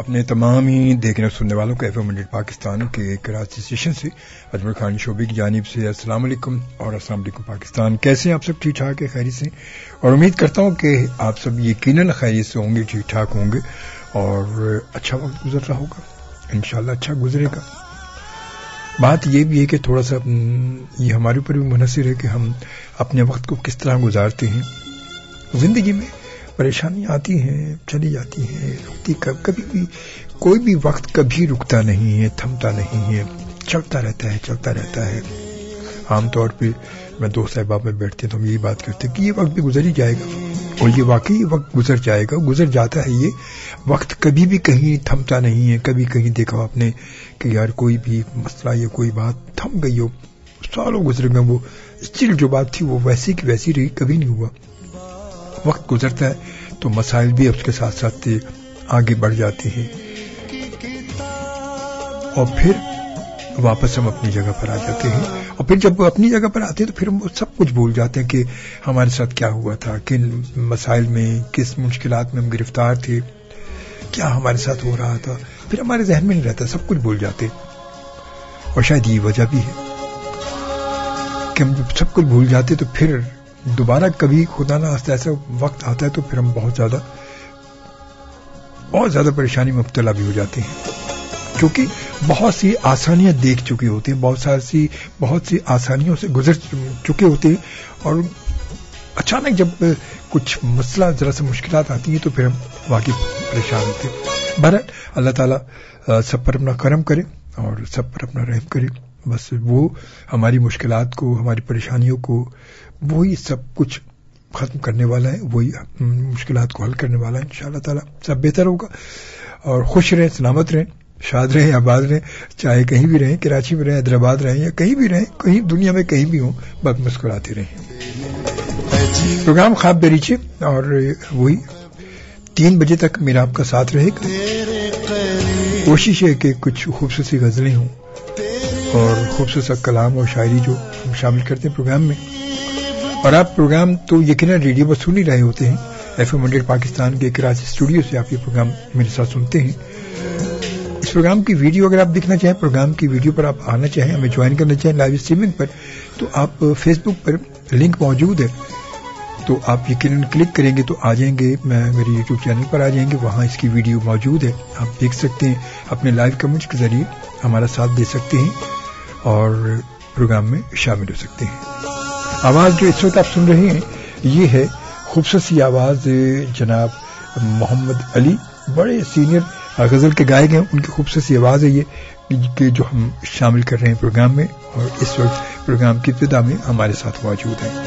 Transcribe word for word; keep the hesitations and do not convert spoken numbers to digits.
اپنے تمام ہی دیکھنے اور سننے والوں کو ایف ایم ہنڈریڈ پاکستان کے کراچی اسٹیشن سے اجمل خان شعبے کی جانب سے السلام علیکم اور السلام علیکم پاکستان. کیسے ہیں آپ سب؟ ٹھیک ٹھاک ہے، خیریت سے؟ اور امید کرتا ہوں کہ آپ سب یقیناً خیریت سے ہوں گے، ٹھیک ٹھاک ہوں گے اور اچھا وقت گزر رہا ہوگا، انشاءاللہ اچھا گزرے گا. بات یہ بھی ہے کہ تھوڑا سا یہ ہمارے اوپر بھی منحصر ہے کہ ہم اپنے وقت کو کس طرح گزارتے ہیں. زندگی میں پریشانیاں آتی ہیں، چلی جاتی ہیں، رکتی کبھی بھی کوئی بھی وقت کبھی رکتا نہیں ہے، تھمتا نہیں ہے، چلتا رہتا ہے چلتا رہتا ہے. عام طور پہ میں دوست احباب میں بیٹھتے ہیں تو ہم یہی بات کرتے ہیں کہ یہ وقت بھی گزر ہی جائے گا، اور یہ واقعی وقت گزر جائے گا، گزر جاتا ہے. یہ وقت کبھی بھی کہیں تھمتا نہیں ہے. کبھی کہیں دیکھا آپ نے کہ یار کوئی بھی مسئلہ یا کوئی بات تھم گئی ہو، سالوں گزر گئے، وہ اسٹل جو بات تھی وہ ویسی کی ویسی رہی، کبھی نہیں ہوا. وقت گزرتا ہے تو مسائل بھی اس کے ساتھ ساتھ آگے بڑھ جاتے ہیں اور پھر واپس ہم اپنی جگہ پر آ جاتے ہیں. اور پھر جب اپنی جگہ پر آتے ہیں تو پھر ہم سب کچھ بھول جاتے ہیں کہ ہمارے ساتھ کیا ہوا تھا، کن مسائل میں کس مشکلات میں ہم گرفتار تھے، کیا ہمارے ساتھ ہو رہا تھا. پھر ہمارے ذہن میں نہیں رہتا، سب کچھ بھول جاتے. اور شاید یہ وجہ بھی ہے کہ ہم جب سب کچھ بھول جاتے تو پھر دوبارہ کبھی خدا نہ خواستہ ایسا وقت آتا ہے تو پھر ہم بہت زیادہ بہت زیادہ پریشانی میں مبتلا بھی ہو جاتے ہیں، کیونکہ بہت سی آسانیاں دیکھ چکے ہوتے ہیں، بہت ساری بہت سی آسانیوں سے گزر چکے ہوتے ہیں، اور اچانک جب کچھ مسئلہ ذرا سے مشکلات آتی ہیں تو پھر ہم واقعی پریشان ہوتے ہیں. بہرحال اللہ تعالیٰ سب پر اپنا کرم کرے اور سب پر اپنا رحم کرے. بس وہ ہماری مشکلات کو، ہماری پریشانیوں کو، وہی سب کچھ ختم کرنے والا ہے، وہی مشکلات کو حل کرنے والا ہے. انشاءاللہ تعالیٰ سب بہتر ہوگا. اور خوش رہیں، سلامت رہیں، شاد رہیں، آباد رہیں، چاہے کہیں بھی رہیں، کراچی میں رہیں، حیدرآباد رہیں یا کہیں بھی رہیں، کہیں دنیا میں کہیں بھی ہوں، بس مسکراتے رہیں. پروگرام خواب دریچے اور وہی تین بجے تک میرا آپ کا ساتھ رہے گا. کوشش ہے کہ کچھ خوبصورت غزلیں ہوں اور خوبصورت کلام اور شاعری جو ہم شامل کرتے ہیں پروگرام میں. اور آپ پروگرام تو یقیناً ریڈیو پر سن ہی رہے ہوتے ہیں، ایف ایم ہنڈریڈ پاکستان کے کراچی اسٹوڈیو سے آپ یہ پروگرام میرے ساتھ سنتے ہیں. اس پروگرام کی ویڈیو اگر آپ دیکھنا چاہیں، پروگرام کی ویڈیو پر آپ آنا چاہیں، ہمیں جوائن کرنا چاہیں لائیو اسٹریمنگ پر، تو آپ فیس بک پر لنک موجود ہے، تو آپ یقیناً کلک کریں گے تو آ جائیں گے، میں میرے یوٹیوب چینل پر آ جائیں گے، وہاں اس کی ویڈیو موجود ہے. آپ دیکھ سکتے ہیں، اپنے لائیو کمنٹس کے ذریعے ہمارا ساتھ دے سکتے ہیں اور پروگرام میں شامل ہو سکتے ہیں. آواز جو اس وقت آپ سن رہے ہیں یہ ہے خوبصورت سی آواز جناب محمد علی، بڑے سینئر غزل کے گائک ہیں، ان کی خوبصورت سی آواز ہے یہ کہ جو ہم شامل کر رہے ہیں پروگرام میں، اور اس وقت پروگرام کی ابتدا میں ہمارے ساتھ موجود ہیں.